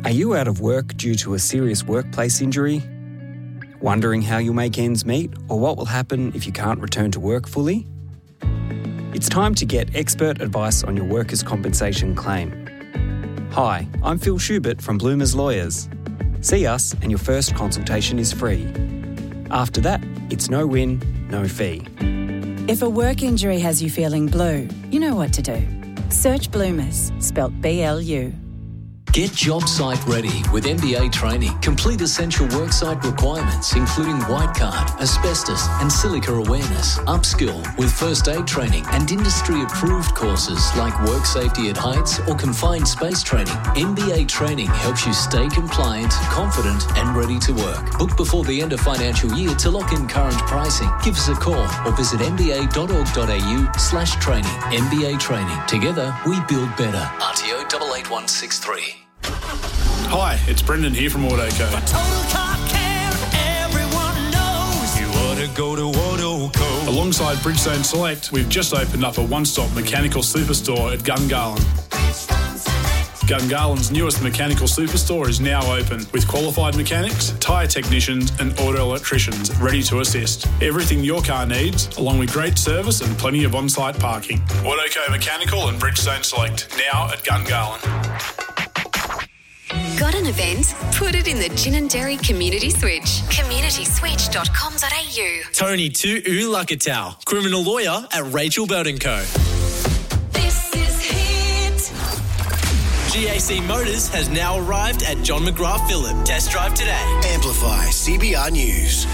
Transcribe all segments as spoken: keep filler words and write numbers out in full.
Are you out of work due to a serious workplace injury? Wondering how you'll make ends meet or what will happen if you can't return to work fully? It's time to get expert advice on your workers' compensation claim. Hi, I'm Phil Schubert from Bloomers Lawyers. See us and your first consultation is free. After that, it's no win, no fee. If a work injury has you feeling blue, you know what to do. Search Bloomers, spelt B L U. Get job site ready with M B A training. Complete essential worksite requirements, including white card, asbestos and silica awareness. Upskill with first aid training and industry-approved courses like work safety at heights or confined space training. M B A training helps you stay compliant, confident and ready to work. Book before the end of financial year to lock in current pricing. Give us a call or visit mba.org.au slash training. M B A training. Together, we build better. R T O eight eight one six three. Hi, it's Brendan here from Autoco. For total car care, everyone knows you ought to go to Autoco. Alongside Bridgestone Select, we've just opened up a one-stop mechanical superstore at Gungahlin. Gungalin's newest mechanical superstore is now open with qualified mechanics, tyre technicians and auto electricians ready to assist. Everything your car needs, along with great service and plenty of on-site parking. Autoco Mechanical and Bridgestone Select, now at Gungahlin. Got an event? Put it in the Gin and Dairy Community Switch. community switch dot com dot a u. Tony Tu Lakatau, criminal lawyer at Rachel Bird and Co. This is Hit. G A C Motors has now arrived at John McGrath Phillip. Test drive today. Amplify C B R News.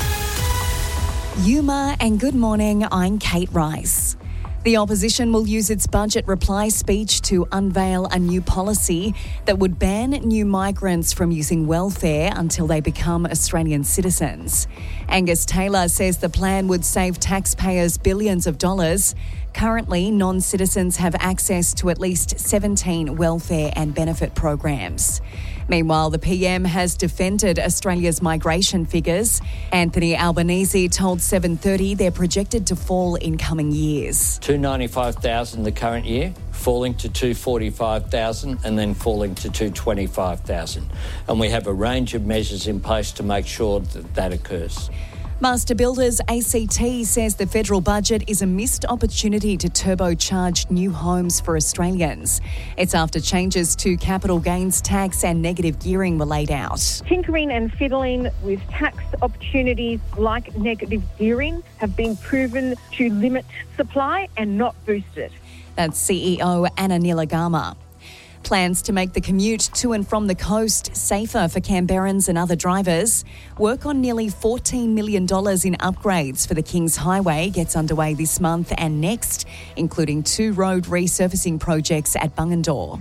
Yuma and good morning, I'm Kate Rice. The opposition will use its budget reply speech to unveil a new policy that would ban new migrants from using welfare until they become Australian citizens. Angus Taylor says the plan would save taxpayers billions of dollars. Currently, non-citizens have access to at least seventeen welfare and benefit programs. Meanwhile, the P M has defended Australia's migration figures. Anthony Albanese told seven thirty they're projected to fall in coming years. two hundred ninety-five thousand the current year, falling to two hundred forty-five thousand and then falling to two hundred twenty-five thousand. And we have a range of measures in place to make sure that that occurs. Master Builders A C T says the federal budget is a missed opportunity to turbocharge new homes for Australians. It's after changes to capital gains tax and negative gearing were laid out. Tinkering and fiddling with tax opportunities like negative gearing have been proven to limit supply and not boost it. That's C E O Anna Nilagama. Plans to make the commute to and from the coast safer for Canberrans and other drivers. Work on nearly fourteen million dollars in upgrades for the Kings Highway gets underway this month and next, including two road resurfacing projects at Bungendore.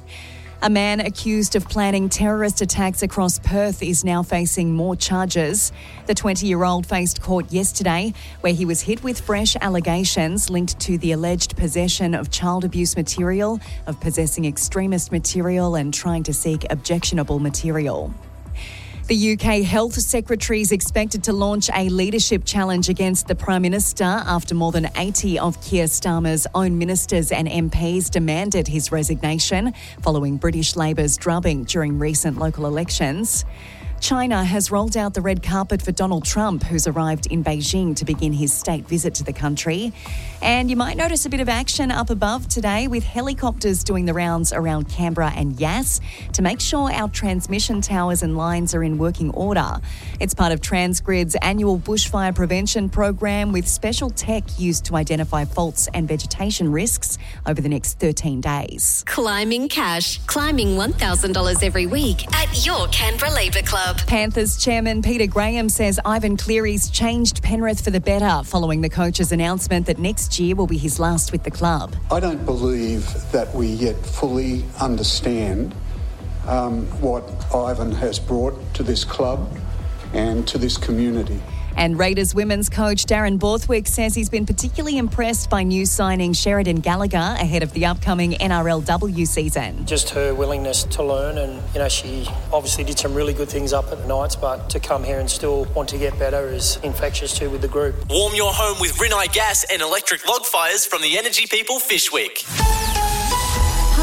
A man accused of planning terrorist attacks across Perth is now facing more charges. The twenty-year-old faced court yesterday where he was hit with fresh allegations linked to the alleged possession of child abuse material, of possessing extremist material and trying to seek objectionable material. The U K Health Secretary is expected to launch a leadership challenge against the Prime Minister after more than eighty of Keir Starmer's own ministers and M Ps demanded his resignation following British Labour's drubbing during recent local elections. China has rolled out the red carpet for Donald Trump, who's arrived in Beijing to begin his state visit to the country. And you might notice a bit of action up above today with helicopters doing the rounds around Canberra and Yass to make sure our transmission towers and lines are in working order. It's part of Transgrid's annual bushfire prevention program with special tech used to identify faults and vegetation risks over the next thirteen days. Climbing cash. Climbing one thousand dollars every week at your Canberra Labour Club. Panthers chairman Peter Graham says Ivan Cleary's changed Penrith for the better following the coach's announcement that next year will be his last with the club. I don't believe that we yet fully understand um, what Ivan has brought to this club and to this community. And Raiders women's coach Darren Borthwick says he's been particularly impressed by new signing Sheridan Gallagher ahead of the upcoming N R L W season. Just her willingness to learn, and you know, she obviously did some really good things up at the Knights, but to come here and still want to get better is infectious too with the group. Warm your home with Rinnai gas and electric log fires from the energy people Fishwick.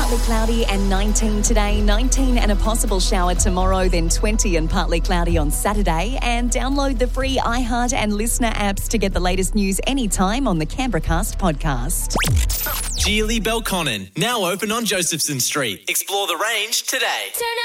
partly cloudy and nineteen today, nineteen and a possible shower tomorrow, then twenty and partly cloudy on Saturday. And download the free iHeart and Listener apps to get the latest news anytime on the Canberracast podcast. Geely Belconnen, now open on Josephson Street. Explore the range today. Turn